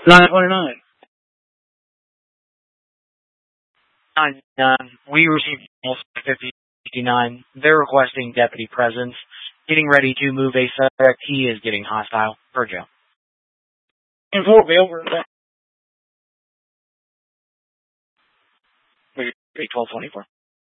929. We received 5059. They're requesting deputy presence. Getting ready to move a suspect. He is getting hostile. Virgil. And 4 be over. 1224.